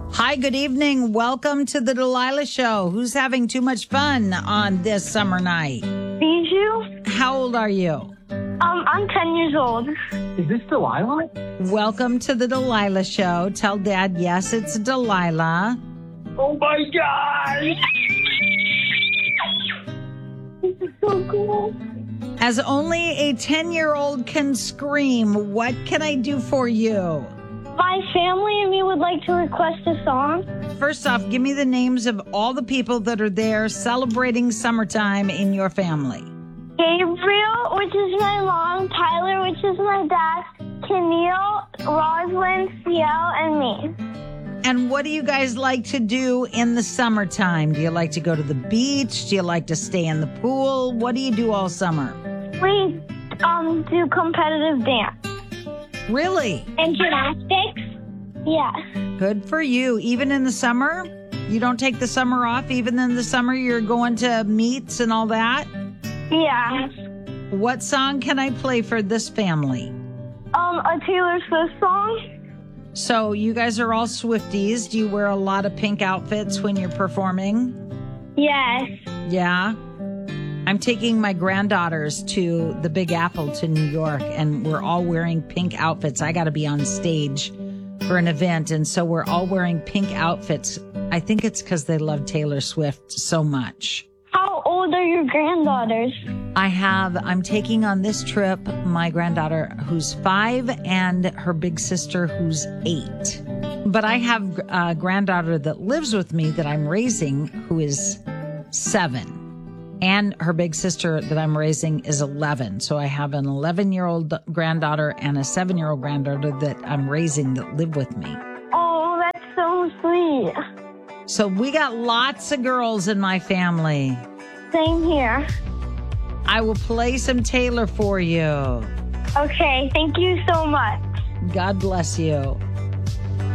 Hi, good evening. Welcome to the Delilah Show. Who's having too much fun on this summer night? Bijou? How old are you? I'm 10 years old. Is this Delilah? Welcome to the Delilah Show. Tell Dad, yes, it's Delilah. Oh my God! This is so cool. As only a 10-year-old can scream, what can I do for you? My family and me would like to request a song. First off, give me the names of all the people that are there celebrating summertime in your family. Gabriel, which is my mom, Tyler, which is my dad, Keneal, Rosalind, Ciel, and me. And what do you guys like to do in the summertime? Do you like to go to the beach? Do you like to stay in the pool? What do you do all summer? We do competitive dance. Really? And gymnastics? Yes. Good for you. Even in the summer? You don't take the summer off? Even in the summer you're going to meets and all that? Yeah. What song can I play for this family? A Taylor Swift song? So you guys are all Swifties. Do you wear a lot of pink outfits when you're performing? Yes. Yeah. I'm taking my granddaughters to the Big Apple to New York, and we're all wearing pink outfits. I got to be on stage for an event, and so we're all wearing pink outfits. I think it's because they love Taylor Swift so much. How old are your granddaughters? I'm taking on this trip my granddaughter who's 5 and her big sister who's 8. But I have a granddaughter that lives with me that I'm raising who is 7. And her big sister that I'm raising is 11. So I have an 11-year-old granddaughter and a 7-year-old granddaughter that I'm raising that live with me. Oh, that's so sweet. So we got lots of girls in my family. Same here. I will play some Taylor for you. Okay, thank you so much. God bless you.